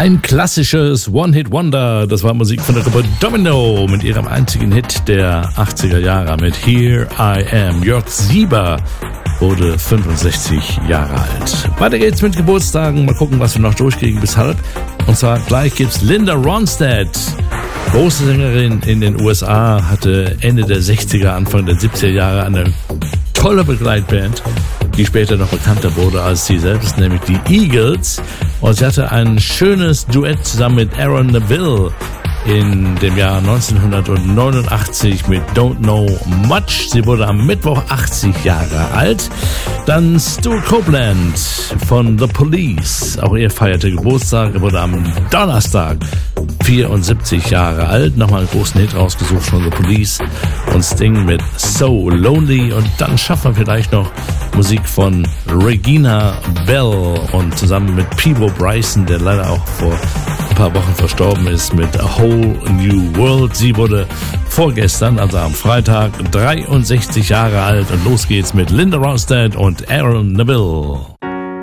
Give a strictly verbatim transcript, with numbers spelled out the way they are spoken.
Ein klassisches One-Hit-Wonder, das war Musik von der Gruppe Domino mit ihrem einzigen Hit der achtziger Jahre mit Here I Am. Jörg Sieber wurde fünfundsechzig Jahre alt. Weiter geht's mit Geburtstagen, mal gucken, was wir noch durchkriegen bis halb. Und zwar gleich gibt's Linda Ronstadt. Große Sängerin in den U S A, hatte Ende der sechziger, Anfang der siebziger Jahre eine tolle Begleitband, die später noch bekannter wurde als sie selbst, nämlich die Eagles. Und sie hatte ein schönes Duett zusammen mit Aaron Neville in dem Jahr neunzehnhundertneunundachtzig mit Don't Know Much. Sie wurde am Mittwoch achtzig Jahre alt. Dann Stuart Copeland von The Police. Auch er feierte Geburtstag. Er wurde am Donnerstag vierundsiebzig Jahre alt. Nochmal einen großen Hit rausgesucht von The Police und Sting mit So Lonely. Und dann schaffen wir vielleicht noch Musik von Regina Bell und zusammen mit Peabo Bryson, der leider auch vor ein paar Wochen verstorben ist, mit A Whole New World. Sie wurde vorgestern, also am Freitag, dreiundsechzig Jahre alt und los geht's mit Linda Ronstadt und Aaron Neville.